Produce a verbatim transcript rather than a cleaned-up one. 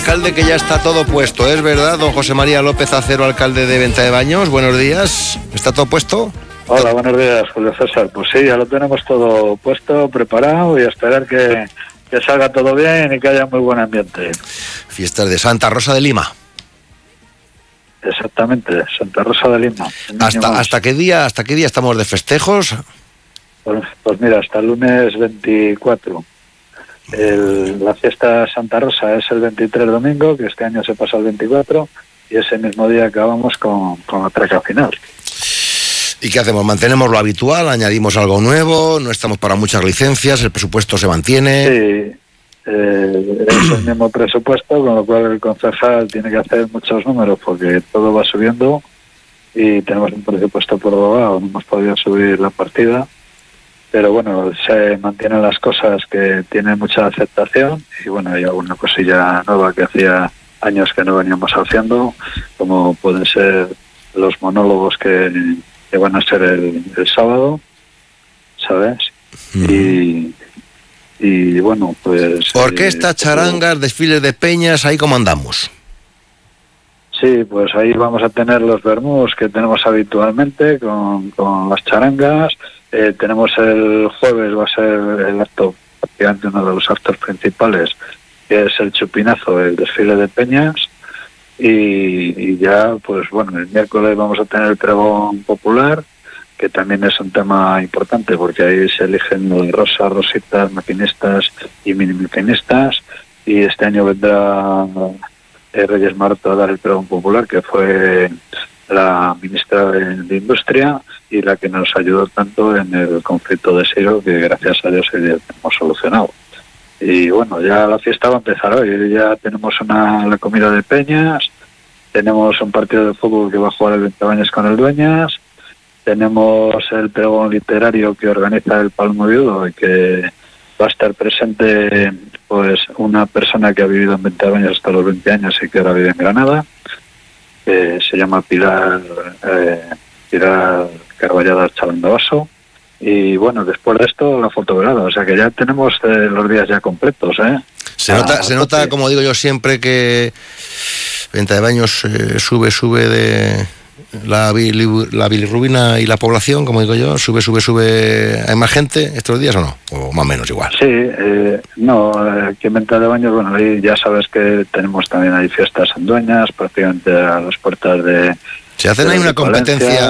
Alcalde, que ya está todo puesto, ¿es verdad? Don José María López Acero, alcalde de Venta de Baños, buenos días, ¿está todo puesto? Hola, buenos días, Julio César. Pues sí, ya lo tenemos todo puesto, preparado y a esperar que, que salga todo bien y que haya muy buen ambiente. Fiestas de Santa Rosa de Lima. Exactamente, Santa Rosa de Lima. ¿Hasta, hasta qué día hasta qué día estamos de festejos? Pues, pues mira, hasta el lunes veinticuatro. El, la fiesta de Santa Rosa es el veintitrés domingo, que este año se pasa el veinticuatro, y ese mismo día acabamos con, con la traca final. ¿Y qué hacemos? ¿Mantenemos lo habitual? ¿Añadimos algo nuevo? ¿No estamos para muchas licencias? ¿El presupuesto se mantiene? Sí, eh, es el mismo presupuesto, con lo cual el concejal tiene que hacer muchos números porque todo va subiendo y tenemos un presupuesto prorrogado, no hemos podido subir la partida. Pero bueno, se mantienen las cosas que tienen mucha aceptación y bueno, hay alguna cosilla nueva que hacía años que no veníamos haciendo, como pueden ser los monólogos que, que van a ser el, el sábado, ¿sabes? Uh-huh. Y, y bueno, pues... Orquesta, eh, charangas, pues, desfiles de peñas, ¿ahí cómo andamos? Sí, pues ahí vamos a tener los vermús que tenemos habitualmente con, con las charangas. Eh, tenemos el jueves, va a ser el acto, prácticamente uno de los actos principales, que es el chupinazo, el desfile de peñas. Y, y ya, pues bueno, el miércoles vamos a tener el pregón popular, que también es un tema importante, porque ahí se eligen los rosas, rositas, maquinistas y mini maquinistas. Y este año vendrá eh, Reyes Marto a dar el pregón popular, que fue la ministra de, de Industria y la que nos ayudó tanto en el conflicto de Siro, que gracias a Dios hoy día hemos solucionado. Y bueno, ya la fiesta va a empezar hoy, ya tenemos una la comida de peñas, tenemos un partido de fútbol que va a jugar el Venta de Baños con el Dueñas, tenemos el pregón literario que organiza el Palmo Viudo y que va a estar presente pues una persona que ha vivido en Venta de Baños hasta los veinte años y que ahora vive en Granada, que se llama Pilar eh, Pilar Carballada Chalandabaso. Y bueno, después de esto la fotovelada, o sea que ya tenemos eh, los días ya completos, ¿eh? Se nota, ah, se nota, como digo yo siempre, que Venta de Baños eh, sube, sube de la, bil, la bilirrubina y la población, como digo yo, sube, sube, sube. ¿Hay más gente estos días o no? O más o menos igual. Sí, eh, no, aquí en Venta de Baños, bueno, ahí ya sabes que tenemos también, hay fiestas en Dueñas, prácticamente a las puertas de... ¿Se hacen ahí una competencia